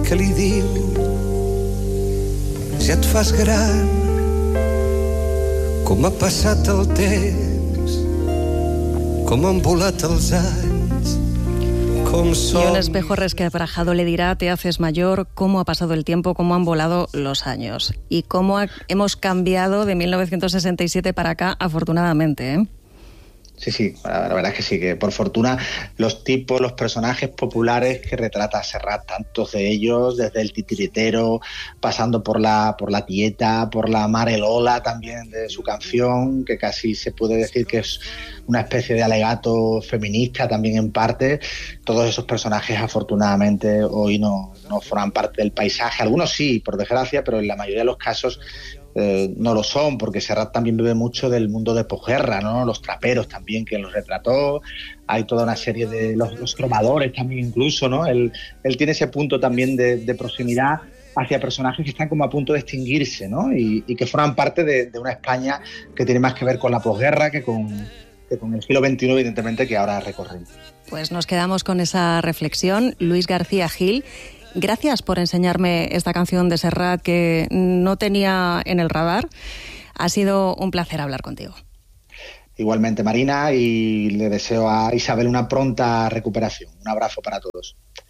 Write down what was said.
que li diu ja et fas gran, com ha passat el temps, com han volat els anys, com som... Y un espejo resquebrajado le dirá: te haces mayor, cómo ha pasado el tiempo, cómo han volado los años y cómo hemos cambiado de 1967 para acá, afortunadamente, ¿eh? Sí, la verdad es que sí, que por fortuna los tipos, los personajes populares que retrata Serrat, tantos de ellos, desde el titiritero, pasando por la tieta, por la Mare Lola también de su canción, que casi se puede decir que es una especie de alegato feminista también en parte. Todos esos personajes afortunadamente hoy no forman parte del paisaje, algunos sí, por desgracia, pero en la mayoría de los casos no lo son, porque Serrat también bebe mucho del mundo de posguerra, ¿no? Los traperos también, que los retrató. Hay toda una serie de los trovadores también incluso, ¿no? Él tiene ese punto también de proximidad hacia personajes que están como a punto de extinguirse, ¿no? Y que forman parte de una España que tiene más que ver con la posguerra que con el siglo XXI, evidentemente, que ahora recorremos. Pues nos quedamos con esa reflexión. Luis García Gil, gracias por enseñarme esta canción de Serrat que no tenía en el radar. Ha sido un placer hablar contigo. Igualmente, Marina, y le deseo a Isabel una pronta recuperación. Un abrazo para todos.